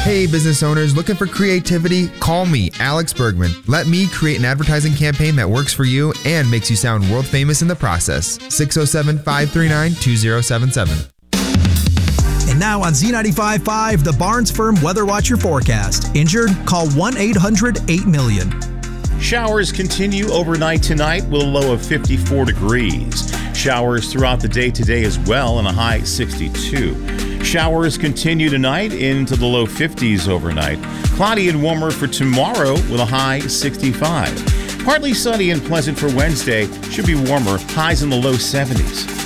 Hey, business owners looking for creativity? Call me, Alex Bergman. Let me create an advertising campaign that works for you and makes you sound world famous in the process. 607-539-2077. And now on Z95.5, the Barnes Firm Weather Watcher forecast. Injured? Call 1-800-8-million. Showers continue overnight tonight with a low of 54 degrees. Showers throughout the day today as well and a high 62. Showers continue tonight into the low 50s overnight. Cloudy and warmer for tomorrow with a high 65. Partly sunny and pleasant for Wednesday. Should be warmer. Highs in the low 70s.